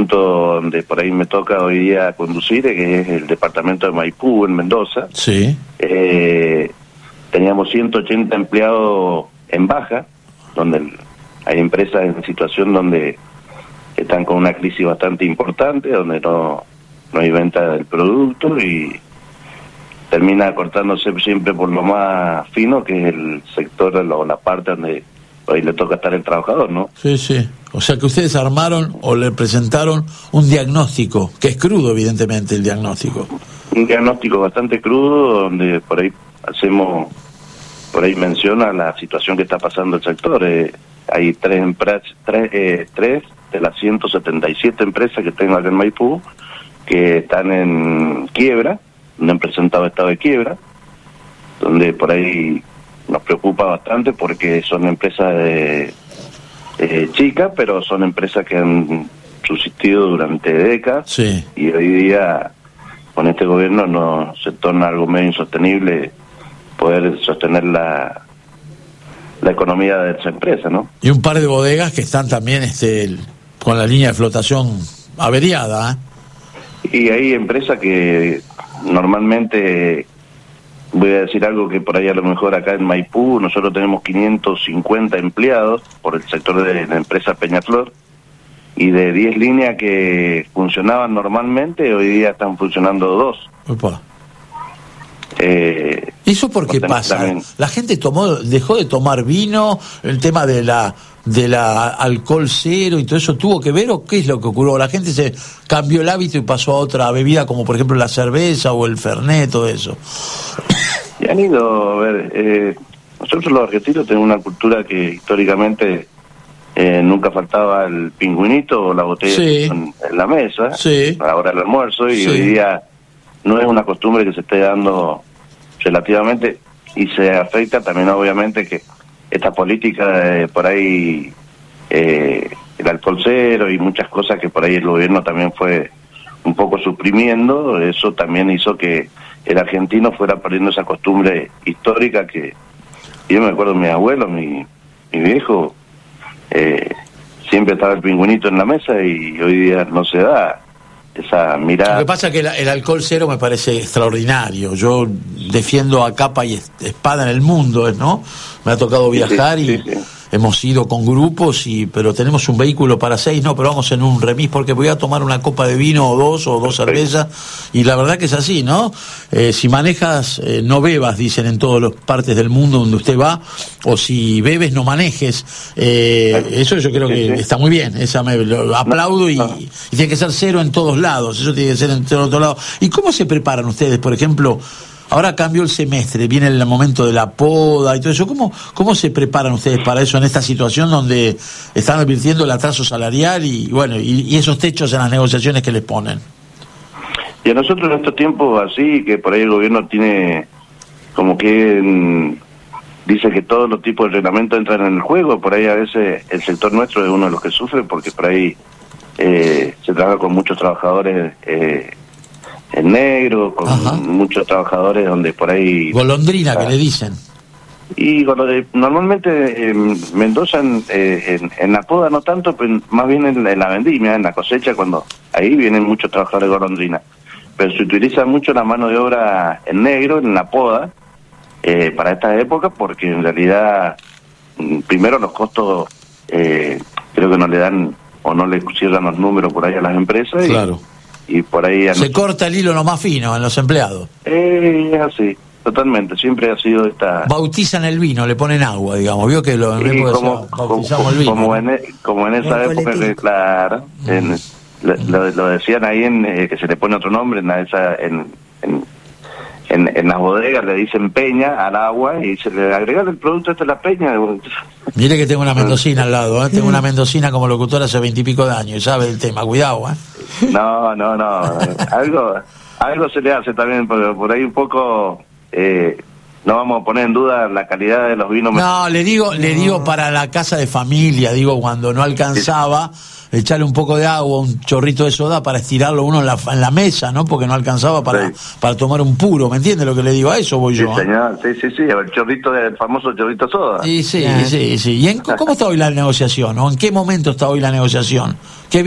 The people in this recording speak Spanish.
departamento donde por ahí me toca hoy día conducir, que es el departamento de Maipú, en Mendoza. Sí. Teníamos 180 empleados en baja, donde hay empresas en situación donde están con una crisis bastante importante, donde no hay venta del producto y termina cortándose siempre por lo más fino, que es el sector o la parte donde hoy le toca estar el trabajador, ¿no? Sí, sí. O sea que ustedes armaron o le presentaron un diagnóstico, que es crudo, evidentemente, el diagnóstico. Un diagnóstico bastante crudo, donde por ahí menciona la situación que está pasando el sector. Hay tres de las 177 empresas que tengo acá en Maipú que están en quiebra, donde han presentado estado de quiebra, donde por ahí nos preocupa bastante porque son empresas chicas, pero son empresas que han subsistido durante décadas. Sí. Y hoy día con este gobierno no se torna algo medio insostenible poder sostener la economía de esa empresa, ¿no? Y un par de bodegas que están también con la línea de flotación averiada, ¿eh? Y hay empresas que normalmente, voy a decir algo que por ahí a lo mejor acá en Maipú, nosotros tenemos 550 empleados por el sector de la empresa Peñaflor, y de 10 líneas que funcionaban normalmente, hoy día están funcionando 2. Opa. ¿Eso por qué pasa? También. La gente dejó de tomar vino, el tema de la alcohol cero y todo eso tuvo que ver, o qué es lo que ocurrió. La gente se cambió el hábito y pasó a otra bebida, como por ejemplo la cerveza o el fernet, todo eso. Y han ido, a ver, nosotros los argentinos tenemos una cultura que históricamente nunca faltaba el pingüinito o la botella sí. en la mesa, sí. ahora el almuerzo, y sí. hoy día no es una costumbre que se esté dando relativamente, y se afecta también obviamente que esta política por ahí, el alcohol cero y muchas cosas que por ahí el gobierno también fue un poco suprimiendo, eso también hizo que el argentino fuera perdiendo esa costumbre histórica que yo me acuerdo de mi abuelo, mi viejo, siempre estaba el pingüinito en la mesa y hoy día no se da esa mirada. Lo que pasa es que el alcohol cero me parece extraordinario. Yo defiendo a capa y espada en el mundo, ¿no? Me ha tocado viajar y hemos ido con grupos, pero tenemos un vehículo para 6, no, pero vamos en un remis porque voy a tomar una copa de vino o dos cervezas, y la verdad que es así, ¿no? Si manejas, no bebas, dicen en todas las partes del mundo donde usted va, o si bebes, no manejes. Eso yo creo que está muy bien, lo aplaudo, y tiene que ser cero en todos lados, eso tiene que ser en todos lados. ¿Y cómo se preparan ustedes, por ejemplo? Ahora cambió el semestre, viene el momento de la poda y todo eso. ¿Cómo se preparan ustedes para eso en esta situación donde están advirtiendo el atraso salarial y esos techos en las negociaciones que les ponen? Y a nosotros en estos tiempos así, que por ahí el gobierno tiene como que dice que todos los tipos de reglamentos entran en el juego, por ahí a veces el sector nuestro es uno de los que sufre, porque por ahí se trabaja con muchos trabajadores en negro, con muchos trabajadores donde por ahí... Golondrina, que le dicen. Y normalmente en Mendoza, en la poda no tanto, pero más bien en la vendimia, en la cosecha, cuando ahí vienen muchos trabajadores golondrina. Pero se utiliza mucho la mano de obra en negro, en la poda, para esta época, porque en realidad, primero los costos creo que no le dan o no le cierran los números por ahí a las empresas. Claro. Y por ahí se corta el hilo lo más fino en los empleados. Es así, totalmente, siempre ha sido esta... Bautizan el vino, le ponen agua, digamos, vio que bautizamos el vino. Como en esa época, claro, lo decían ahí que se le pone otro nombre, en las bodegas le dicen peña al agua y se le agrega el producto de la peña. Mire que tengo una mendocina al lado, tengo una mendocina como locutora hace 20 y pico de años y sabe el tema, cuidado. No, algo se le hace también, por ahí un poco, no vamos a poner en duda la calidad de los vinos. No, le digo para la casa de familia, digo cuando no alcanzaba, echarle un poco de agua, un chorrito de soda para estirarlo uno en la mesa, ¿no? Porque no alcanzaba para tomar un puro, ¿me entiende lo que le digo? A eso voy yo. Señor, sí, el famoso chorrito soda. Sí. ¿Y cómo está hoy la negociación? ¿O en qué momento está hoy la negociación?